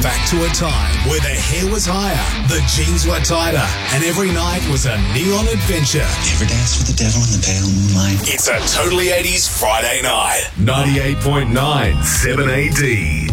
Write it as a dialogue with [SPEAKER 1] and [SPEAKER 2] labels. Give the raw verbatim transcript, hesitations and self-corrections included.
[SPEAKER 1] back to a time where the hair was higher, the jeans were tighter, and every night was a neon adventure.
[SPEAKER 2] You ever dance with the devil in the pale moonlight?
[SPEAKER 1] It's a Totally eighties Friday night.
[SPEAKER 3] ninety-eight point nine seven A D.